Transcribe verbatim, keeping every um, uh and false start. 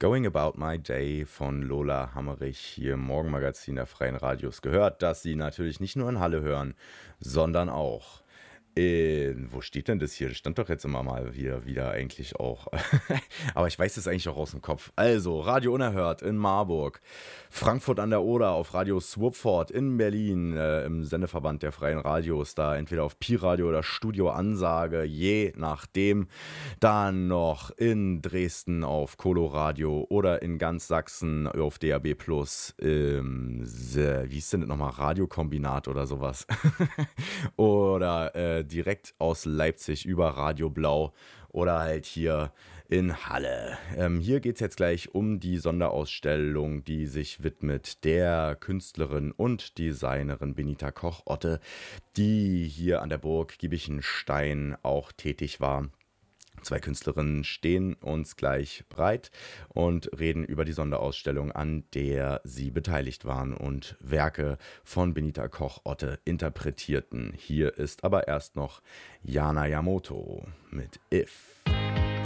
Going About My Day von Lola Hammerich hier im Morgenmagazin der Freien Radios gehört, dass Sie natürlich nicht nur in Halle hören, sondern auch in, wo steht denn das hier? Das stand doch jetzt immer mal wieder, wieder eigentlich auch. Aber ich weiß es eigentlich auch aus dem Kopf. Also, Radio Unerhört in Marburg, Frankfurt an der Oder auf Radio Swupford in Berlin, äh, im Sendeverband der Freien Radios, da entweder auf Pi-Radio oder Studio Ansage, je nachdem. Dann noch in Dresden auf Coloradio oder in ganz Sachsen auf D A B Plus, ähm, wie ist denn das nochmal, Radiokombinat oder sowas. Oder äh, direkt aus Leipzig über Radio Blau oder halt hier in Halle. Ähm, hier geht es jetzt gleich um die Sonderausstellung, die sich widmet der Künstlerin und Designerin Benita Koch-Otte, die hier an der Burg Giebichenstein auch tätig war. Zwei Künstlerinnen stehen uns gleich bereit und reden über die Sonderausstellung, an der sie beteiligt waren und Werke von Benita Koch-Otte interpretierten. Hier ist aber erst noch Jana Yamoto mit If.